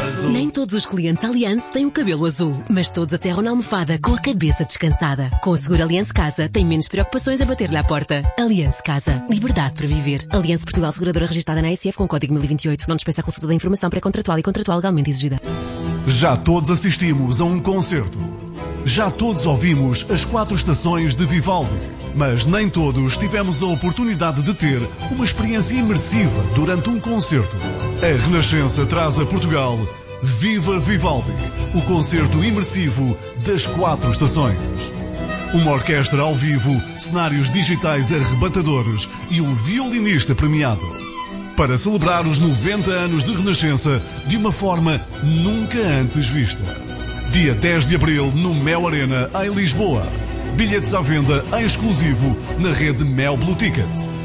azul. Nem todos os clientes Allianz têm o cabelo azul, mas todos aterram na almofada com a cabeça descansada. Com o seguro Allianz Casa, tem menos preocupações a bater-lhe à porta. Allianz Casa. Liberdade para viver. Allianz Portugal, seguradora registrada na ASF com código 1028. Não dispensa a consulta da informação pré-contratual e contratual legalmente exigida. Já todos assistimos a um concerto. Já todos ouvimos as 4 estações de Vivaldi. Mas nem todos tivemos a oportunidade de ter uma experiência imersiva durante um concerto. A Renascença traz a Portugal Viva Vivaldi, o concerto imersivo das 4 estações. Uma orquestra ao vivo, cenários digitais arrebatadores e um violinista premiado. Para celebrar os 90 anos de Renascença de uma forma nunca antes vista. Dia 10 de Abril no Mel Arena, em Lisboa. Bilhetes à venda em exclusivo na rede Mel Blue Ticket.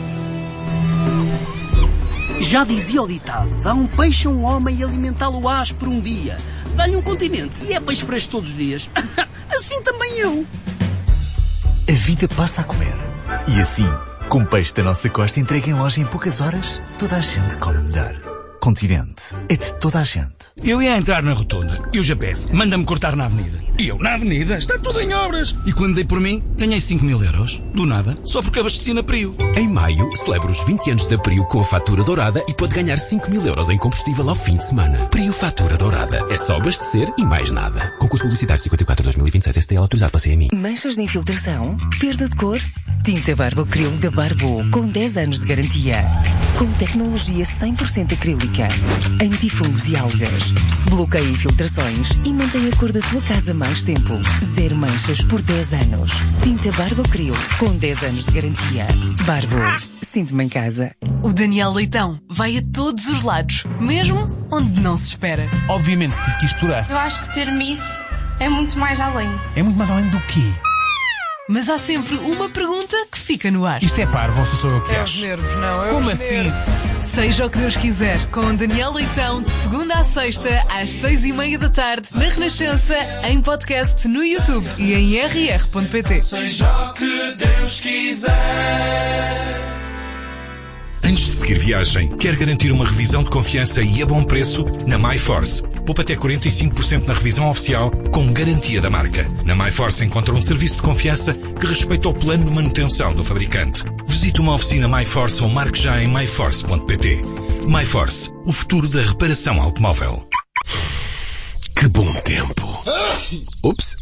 Já dizia o ditado, dá um peixe a um homem e alimentá-lo ás por um dia. Dá-lhe um continente e é peixe fresco todos os dias. Assim também eu. A vida passa a comer. E assim, com peixe da nossa costa entregue em loja em poucas horas, toda a gente come melhor. Continente é de toda a gente. Eu ia entrar na rotunda e o GPS manda-me cortar na avenida. E eu, na avenida, está tudo em obras. E quando dei por mim, ganhei 5.000 euros. Do nada, só porque abasteci na Prio. Em maio, celebra os 20 anos da Prio com a fatura dourada e pode ganhar 5.000 euros em combustível ao fim de semana. Prio Fatura Dourada. É só abastecer e mais nada. Concurso publicitário 54/2026 STL autorizado pela CMI. Manchas de infiltração? Perda de cor? Tinta Barbo Acryl da Barbo, com 10 anos de garantia. Com tecnologia 100% acrílica. Antifungos e algas. Bloqueia infiltrações e mantém a cor da tua casa mais tempo. 0 manchas por 10 anos. Tinta Barbo Acryl, com 10 anos de garantia. Barbo, sinto-me em casa. O Daniel Leitão vai a todos os lados, mesmo onde não se espera. Obviamente que tive que explorar. Eu acho que ser Miss é muito mais além. É muito mais além do quê? Mas há sempre uma pergunta que fica no ar. Isto é parvo ou sou eu que acho? É os nervos, não. Como assim? Seja o que Deus quiser, com Daniel Leitão, de segunda à sexta, às 6:30 da tarde, na Renascença, em podcast no YouTube e em rr.pt. Seja o que Deus quiser. Antes de seguir viagem, quer garantir uma revisão de confiança e a bom preço? Na MyForce. Poupa até 45% na revisão oficial, com garantia da marca. Na MyForce encontra um serviço de confiança que respeita o plano de manutenção do fabricante. Visite uma oficina MyForce ou marque já em myforce.pt. MyForce, o futuro da reparação automóvel. Que bom tempo. Ups.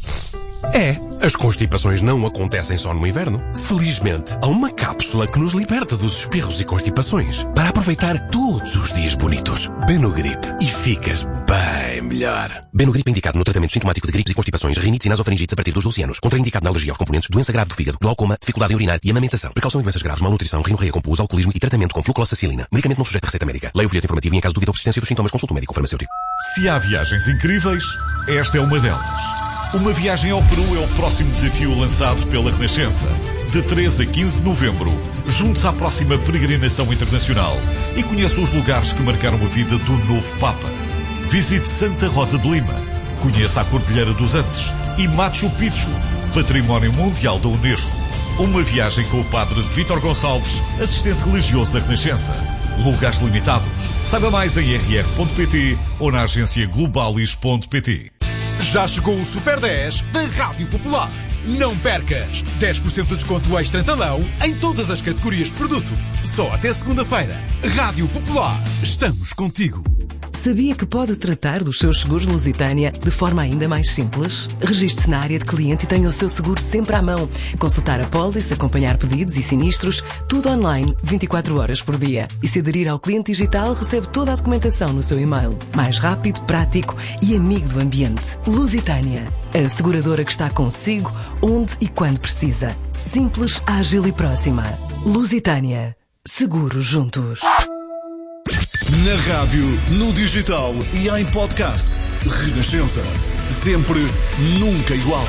As constipações não acontecem só no inverno. Felizmente, há uma cápsula que nos liberta dos espirros e constipações para aproveitar todos os dias bonitos. Benogrip e ficas bem melhor. Benogrip é indicado no tratamento sintomático de gripes e constipações, rinites e nasofaringites a partir dos 12 anos. Contraindicado na alergia aos componentes, doença grave do fígado, glaucoma, dificuldade em urinar e amamentação. Precaução em doenças graves, malnutrição, rinorreia compulsa, alcoolismo e tratamento com flucloxacilina. Medicamento não sujeito a receita médica. Leia o folheto informativo e em caso de dúvida ou persistência dos sintomas, consulte o médico farmacêutico. Se há viagens incríveis, esta é uma delas. Uma viagem ao Peru é o próximo desafio lançado pela Renascença. De 13 a 15 de novembro, junte-se à próxima peregrinação internacional e conheça os lugares que marcaram a vida do novo Papa. Visite Santa Rosa de Lima, conheça a Cordilheira dos Andes e Machu Picchu, Património Mundial da Unesco. Uma viagem com o padre Vítor Gonçalves, assistente religioso da Renascença. Lugares limitados. Saiba mais em rr.pt ou na agência globalis.pt. Já chegou o Super 10 da Rádio Popular. Não percas! 10% de desconto extra em talão em todas as categorias de produto. Só até segunda-feira. Rádio Popular. Estamos contigo. Sabia que pode tratar dos seus seguros Lusitânia de forma ainda mais simples? Registre-se na área de cliente e tenha o seu seguro sempre à mão. Consultar a pólice, acompanhar pedidos e sinistros, tudo online, 24 horas por dia. E se aderir ao cliente digital, recebe toda a documentação no seu e-mail. Mais rápido, prático e amigo do ambiente. Lusitânia, a seguradora que está consigo, onde e quando precisa. Simples, ágil e próxima. Lusitânia. Seguros juntos. Na rádio, no digital e em podcast. Renascença. Sempre, nunca igual.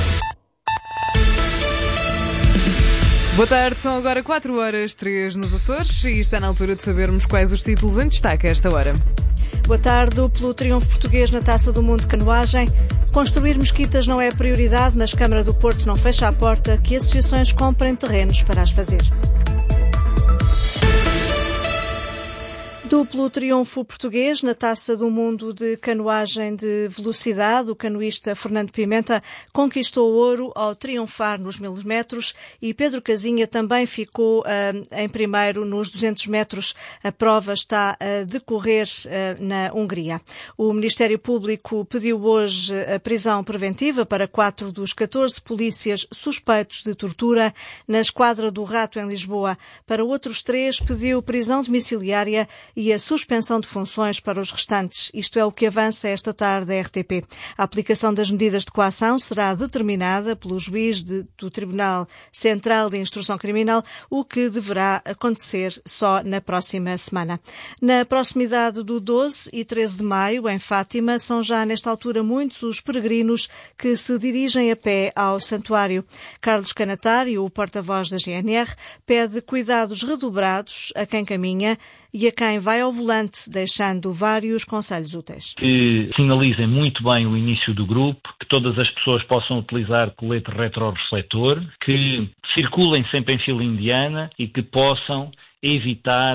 Boa tarde, são agora 4h03 nos Açores e está na altura de sabermos quais os títulos em destaque a esta hora. Boa tarde. Pelo triunfo português na Taça do Mundo de Canoagem, construir mesquitas não é a prioridade, mas Câmara do Porto não fecha a porta que associações comprem terrenos para as fazer. Duplo triunfo português na Taça do Mundo de Canoagem de Velocidade. O canoísta Fernando Pimenta conquistou ouro ao triunfar nos 1000 metros e Pedro Casinha também ficou em primeiro nos 200 metros. A prova está a decorrer na Hungria. O Ministério Público pediu hoje a prisão preventiva para 4 dos 14 polícias suspeitos de tortura na Esquadra do Rato em Lisboa. Para outros 3 pediu prisão domiciliária e a suspensão de funções para os restantes. Isto é o que avança esta tarde a RTP. A aplicação das medidas de coação será determinada pelo juiz do Tribunal Central de Instrução Criminal, o que deverá acontecer só na próxima semana. Na proximidade do 12 e 13 de maio, em Fátima, são já nesta altura muitos os peregrinos que se dirigem a pé ao santuário. Carlos Canatário, o porta-voz da GNR, pede cuidados redobrados a quem caminha e a quem vai ao volante, deixando vários conselhos úteis. Que sinalizem muito bem o início do grupo, que todas as pessoas possam utilizar colete retrorefletor, que circulem sempre em fila indiana e que possam evitar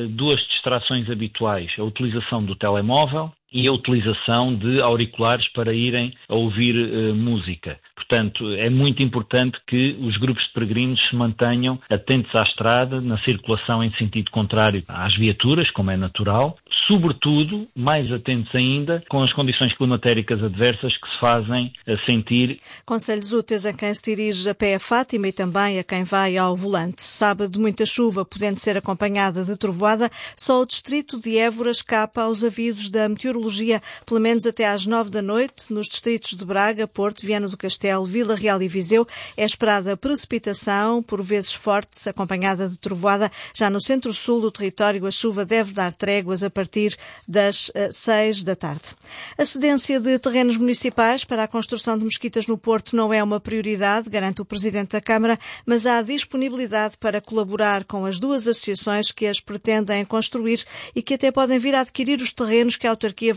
2 distrações habituais, a utilização do telemóvel e a utilização de auriculares para irem a ouvir música. Portanto, é muito importante que os grupos de peregrinos se mantenham atentos à estrada, na circulação em sentido contrário às viaturas, como é natural, sobretudo, mais atentos ainda, com as condições climatéricas adversas que se fazem sentir. Conselhos úteis a quem se dirige a pé a Fátima e também a quem vai ao volante. Sábado de muita chuva, podendo ser acompanhada de trovoada, só o distrito de Évora escapa aos avisos da meteorologia, pelo menos até às 9 da noite. Nos distritos de Braga, Porto, Viana do Castelo, Vila Real e Viseu é esperada precipitação, por vezes forte, acompanhada de trovoada. Já no centro-sul do território, a chuva deve dar tréguas a partir das 6 da tarde. A cedência de terrenos municipais para a construção de mesquitas no Porto não é uma prioridade, garante o Presidente da Câmara, mas há disponibilidade para colaborar com as 2 associações que as pretendem construir e que até podem vir a adquirir os terrenos que a autarquia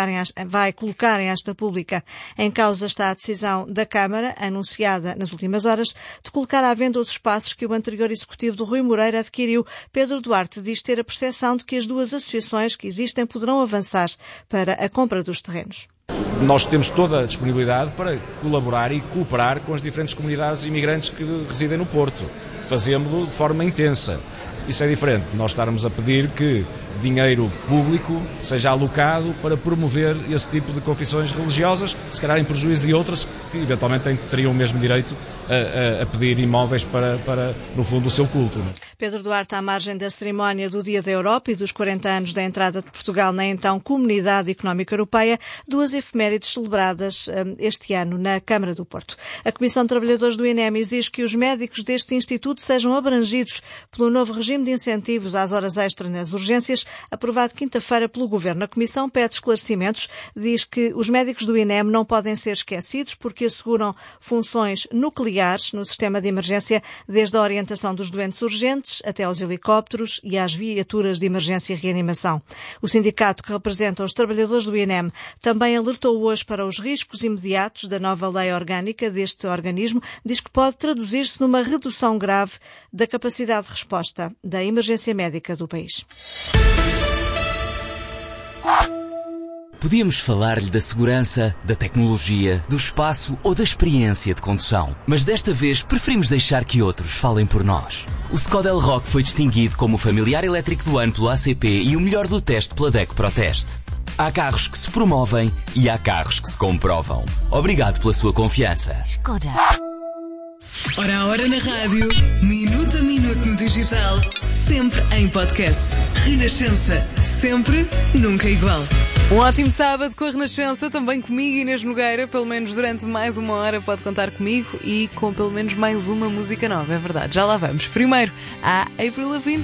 vai colocar em esta pública. Em causa está a decisão da Câmara, anunciada nas últimas horas, de colocar à venda os espaços que o anterior executivo do Rui Moreira adquiriu. Pedro Duarte diz ter a percepção de que as 2 associações que existem poderão avançar para a compra dos terrenos. Nós temos toda a disponibilidade para colaborar e cooperar com as diferentes comunidades imigrantes que residem no Porto. Fazemos-lo de forma intensa. Isso é diferente de nós estarmos a pedir que dinheiro público seja alocado para promover esse tipo de confissões religiosas, se calhar em prejuízo de outras que eventualmente teriam o mesmo direito a pedir imóveis para, no fundo, o seu culto. Pedro Duarte, à margem da cerimónia do Dia da Europa e dos 40 anos da entrada de Portugal na então Comunidade Económica Europeia, 2 efemérides celebradas este ano na Câmara do Porto. A Comissão de Trabalhadores do INEM exige que os médicos deste instituto sejam abrangidos pelo novo regime de incentivos às horas extras nas urgências, aprovado quinta-feira pelo Governo. A Comissão pede esclarecimentos, diz que os médicos do INEM não podem ser esquecidos porque asseguram funções nucleares no sistema de emergência, desde a orientação dos doentes urgentes até aos helicópteros e às viaturas de emergência e reanimação. O sindicato que representa os trabalhadores do INEM também alertou hoje para os riscos imediatos da nova lei orgânica deste organismo, diz que pode traduzir-se numa redução grave da capacidade de resposta da emergência médica do país. Podíamos falar-lhe da segurança, da tecnologia, do espaço ou da experiência de condução. Mas desta vez preferimos deixar que outros falem por nós. O Skoda Elroq foi distinguido como o familiar elétrico do ano pelo ACP e o melhor do teste pela DECO Proteste. Há carros que se promovem e há carros que se comprovam. Obrigado pela sua confiança. Skoda. Hora a hora na rádio, minuto a minuto no digital, sempre em podcast. Renascença, sempre, nunca igual. Um ótimo sábado com a Renascença, também comigo, Inês Nogueira, pelo menos durante mais 1 hora pode contar comigo e com pelo menos mais uma música nova, é verdade, já lá vamos. Primeiro, há Avril Lavigne.